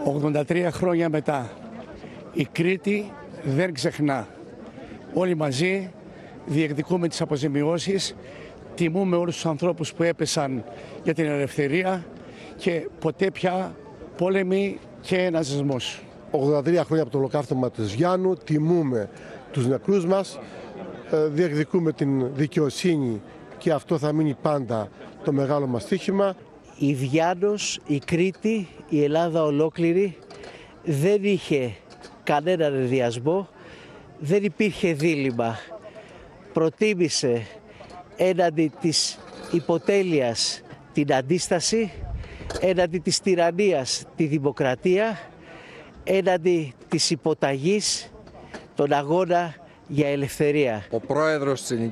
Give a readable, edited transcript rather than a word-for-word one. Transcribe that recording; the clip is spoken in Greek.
83 χρόνια μετά, η Κρήτη δεν ξεχνά. Όλοι μαζί διεκδικούμε τις αποζημιώσεις, τιμούμε όλους τους ανθρώπους που έπεσαν για την ελευθερία και ποτέ πια πόλεμοι και ναζισμός. 83 χρόνια από το ολοκαύτωμα της Γιάννου, τιμούμε τους νεκρούς μας, διεκδικούμε την δικαιοσύνη και αυτό θα μείνει πάντα το μεγάλο μας στοίχημα. Η Διάννος, η Κρήτη, η Ελλάδα ολόκληρη δεν είχε κανέναν ενδιασμό, δεν υπήρχε δίλημμα. Προτίμησε έναντι της υποτέλειας την αντίσταση, έναντι της τυραννίας τη δημοκρατία, έναντι της υποταγής τον αγώνα για ελευθερία. Ο πρόεδρος της